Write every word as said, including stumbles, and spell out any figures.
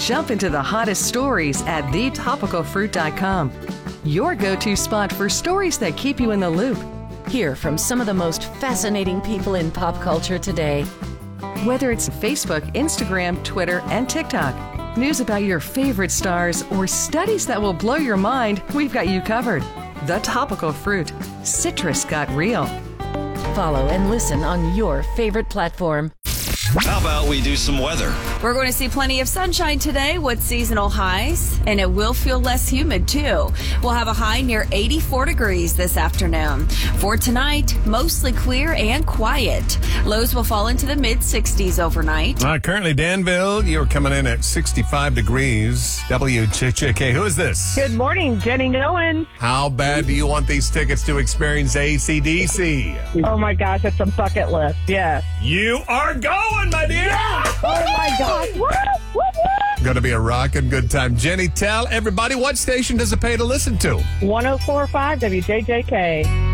Jump into the hottest stories at the topical fruit dot com. Your go-to spot for stories that keep you in the loop. Hear from some of the most fascinating people in pop culture today. Whether it's Facebook, Instagram, Twitter, and TikTok, news about your favorite stars, or studies that will blow your mind, we've got you covered. The Topical Fruit. Citrus got real. Follow and listen on your favorite platform. How about we do some weather? We're going to see plenty of sunshine today with seasonal highs, and it will feel less humid, too. We'll have a high near eighty-four degrees this afternoon. For tonight, mostly clear and quiet. Lows will fall into the mid-sixties overnight. Uh, currently, Danville, you're coming in at sixty-five degrees. W Ch Ch K. Who is this? Good morning, Jenny Nolan. How bad do you want these tickets to experience A C D C? Oh, my gosh, it's a bucket list. Yes. You are going, my dear! Yeah. Oh, my gosh. Woo, woo, woo. Going to be a rockin' good time. Jenny, tell everybody, what station does it pay to listen to? one oh four point five W J J K.